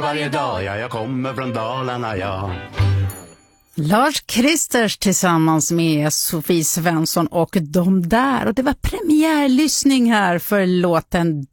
varje dag, ja, jag kommer från Dalarna, ja. Lars Kristers tillsammans med Sofie Svensson och de där. Och det var premiärlyssning här för låten